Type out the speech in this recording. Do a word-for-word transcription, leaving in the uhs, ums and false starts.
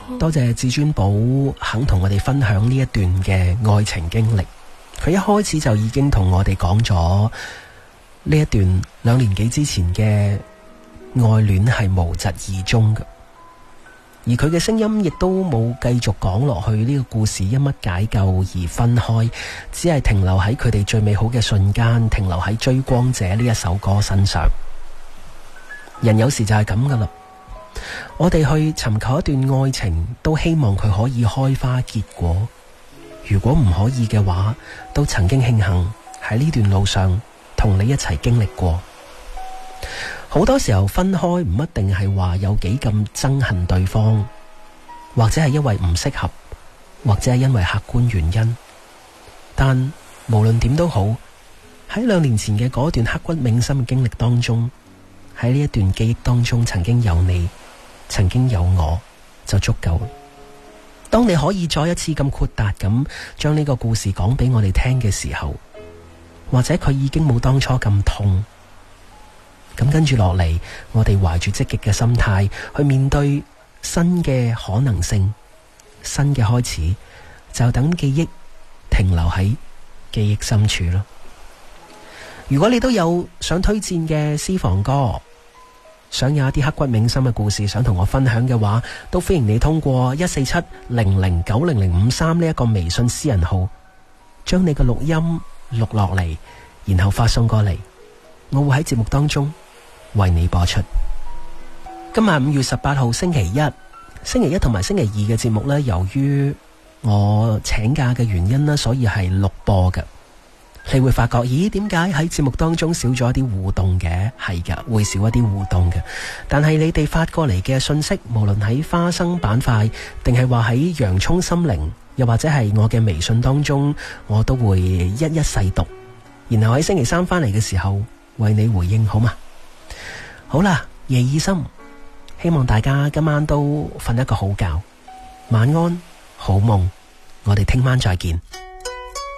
多謝至尊寶肯同我哋分享呢一段嘅愛情經歷。佢一開始就已經同我哋講咗呢一段兩年幾之前嘅愛戀係無疾而終嘅，而佢嘅聲音亦都冇繼續講落去呢個故事因乜解救而分開，只係停留喺佢哋最美好嘅瞬間，停留喺追光者呢一首歌身上。人有時就係咁噶啦，我哋去尋求一段愛情，都希望佢可以開花結果，如果唔可以嘅話，都曾經慶幸喺呢段路上同你一齊經歷過。好多時候分開唔一定係話有幾咁憎恨對方，或者係因為唔適合，或者係因為客觀原因，但無論點都好，喺兩年前嘅嗰段刻骨銘心嘅經歷當中，喺呢一段記憶當中曾經有你，曾經有我就足夠。當你可以再一次咁豁達咁將呢個故事講俾我哋聽嘅時候，或者佢已經冇當初咁痛，咁跟住落嚟，我哋懷住積極嘅心態去面對新嘅可能性，新嘅開始，就等記憶停留喺記憶深處咯。如果你都有想推薦嘅私房歌，想有一啲刻骨銘心嘅故事想同我分享嘅話，都歡迎你通過一四七零零九零零五三呢一個微信私人號，將你嘅錄音錄落嚟，然後發送過嚟，我會喺節目當中為你播出。今晚五月十八號星期一，星期一同埋星期二嘅節目呢，由於我請假嘅原因啦，所以係錄播嘅。你會發覺，咦，點解喺節目當中少咗一啲互動嘅？係噶，會少一啲互動嘅。但係你哋發過嚟嘅信息，無論喺花生板塊，定係話喺洋蔥心靈，又或者係我嘅微信當中，我都會一一細讀，然後喺星期三翻嚟嘅時候為你回應，好嗎？好啦，夜已深，希望大家今晚都瞓一個好覺，晚安，好夢，我哋聽晚再見。